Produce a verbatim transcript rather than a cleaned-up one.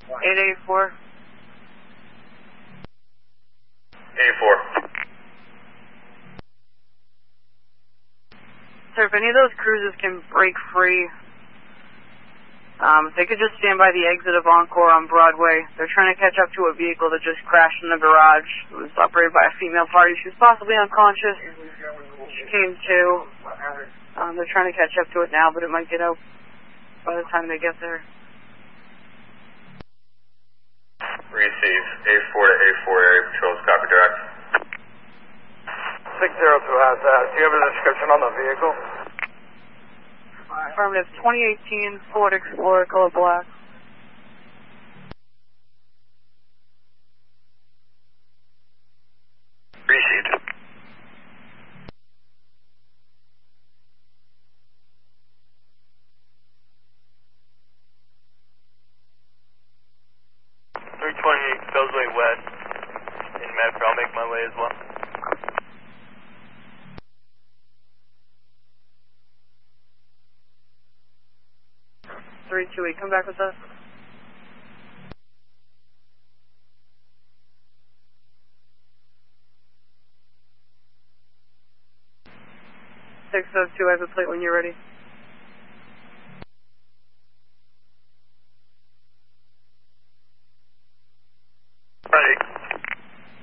eight eight four. eight four. Sir, if any of those cruises can break free, um, if they could just stand by the exit of Encore on Broadway. They're trying to catch up to a vehicle that just crashed in the garage. It was operated by a female party. She was possibly unconscious. She came to. Um, they're trying to catch up to it now, but it might get out by the time they get there. Receive. A four to A four area patrols, copy direct. six zero two has that. Do you have a description on the vehicle? Affirmative. twenty eighteen Ford Explorer, color black. Received. three twenty-eight Bellsway West in Medford. I'll make my way as well. three two eight, come back with us. six oh two, I have a plate when you're ready.